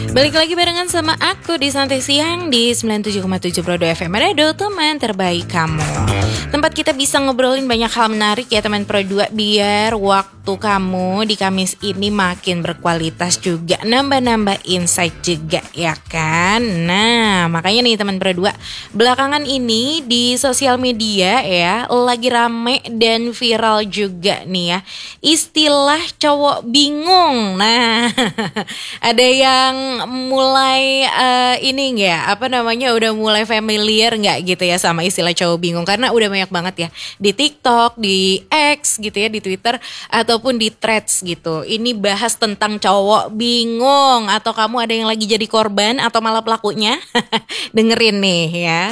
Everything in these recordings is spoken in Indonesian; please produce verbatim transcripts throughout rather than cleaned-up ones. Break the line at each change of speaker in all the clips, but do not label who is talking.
Balik lagi barengan sama aku di Santai Siang di sembilan puluh tujuh koma tujuh Pro dua F M Radio, teman terbaik kamu. Tempat kita bisa ngobrolin banyak hal menarik ya teman Pro dua, biar waktu kamu di Kamis ini makin berkualitas juga, nambah-nambah insight juga ya kan. Nah makanya nih teman Pro dua, belakangan ini di sosial media ya lagi rame dan viral juga nih ya istilah cowok bingung. Nah ada yang mulai uh, ini nggak apa namanya udah mulai familiar nggak gitu ya sama istilah cowok bingung, karena udah banyak banget ya di TikTok, di X gitu ya, di Twitter ataupun di Threads gitu. Ini bahas tentang cowok bingung, atau kamu ada yang lagi jadi korban atau malah pelakunya? Dengerin nih ya.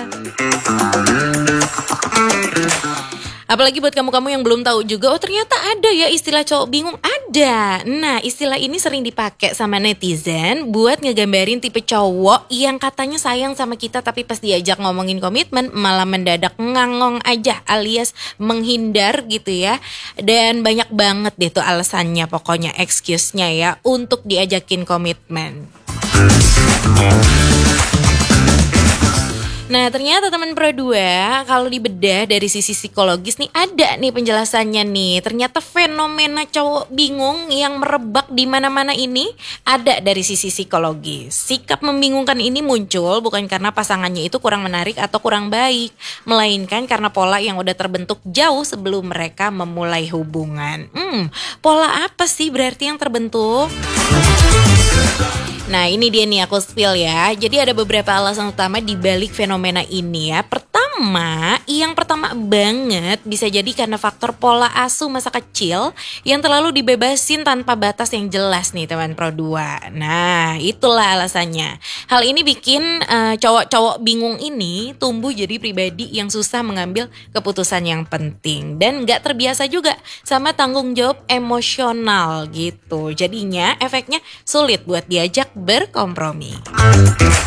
Apalagi buat kamu-kamu yang belum tahu juga, oh ternyata ada ya istilah cowok bingung, ada. Nah istilah ini sering dipakai sama netizen buat ngegambarin tipe cowok yang katanya sayang sama kita, tapi pas diajak ngomongin komitmen malah mendadak ngangong aja alias menghindar gitu ya. Dan banyak banget deh tuh alasannya, pokoknya excuse-nya ya untuk diajakin komitmen. Nah ternyata teman Pro dua, kalau dibedah dari sisi psikologis nih ada nih penjelasannya nih. Ternyata fenomena cowok bingung yang merebak di mana-mana ini ada dari sisi psikologis. Sikap membingungkan ini muncul bukan karena pasangannya itu kurang menarik atau kurang baik, melainkan karena pola yang udah terbentuk jauh sebelum mereka memulai hubungan. Hmm, pola apa sih berarti yang terbentuk? Nah ini dia nih aku spill ya. Jadi ada beberapa alasan utama di balik fenomena ini ya. Pertama, yang pertama banget bisa jadi karena faktor pola asuh masa kecil yang terlalu dibebasin tanpa batas yang jelas nih teman Pro dua. Nah itulah alasannya. Hal ini bikin uh, cowok-cowok bingung ini tumbuh jadi pribadi yang susah mengambil keputusan yang penting dan gak terbiasa juga sama tanggung jawab emosional gitu. Jadinya efeknya sulit buat diajak berkompromi.